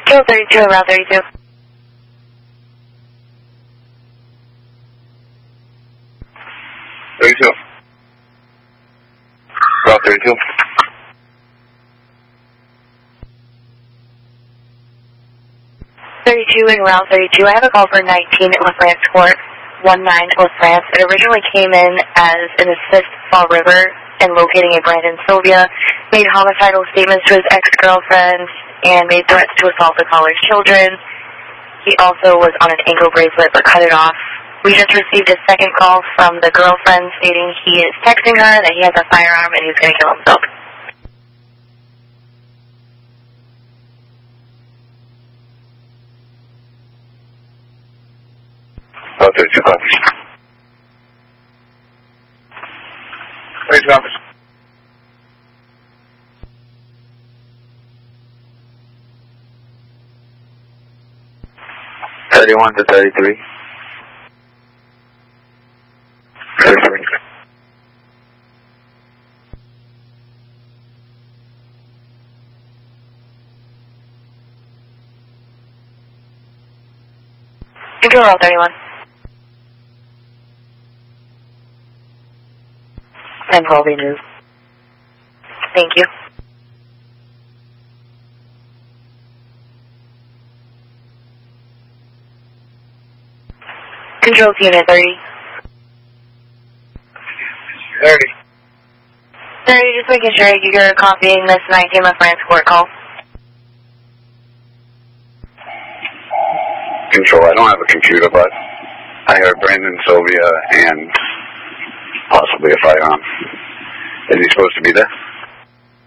Control 32 and Route 32. Route 32. In Route 32. I have a call for 19 at La France Court, 19 La France. It originally came in as an assist Fall River in locating a Brandon Sylvia, made homicidal statements to his ex-girlfriend, and made threats to assault the caller's children. He also was on an ankle bracelet but cut it off. We just received a second call from the girlfriend stating he is texting her that he has a firearm and he's going to kill himself. Route 32, copy. Please, officer. 31 to 33. 33. Control Route 31. And Colby News. Thank you. Control to Unit 30. 30. 30, just making sure you're copying this 19 La France Court call. Control, I don't have a computer, but I heard Brandon Sylvia and possibly a firearm. Is he supposed to be there?